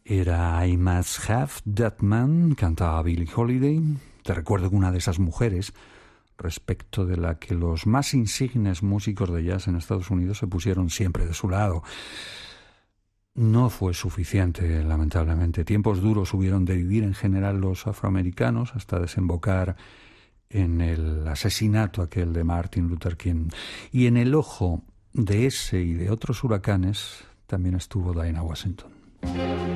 Era I Must Have That Man, cantaba Billie Holiday. Te recuerdo que una de esas mujeres, respecto de la que los más insignes músicos de jazz en Estados Unidos se pusieron siempre de su lado, no fue suficiente, lamentablemente. Tiempos duros hubieron de vivir en general los afroamericanos hasta desembocar en el asesinato aquel de Martin Luther King. Y en el ojo de ese y de otros huracanes también estuvo Dinah Washington.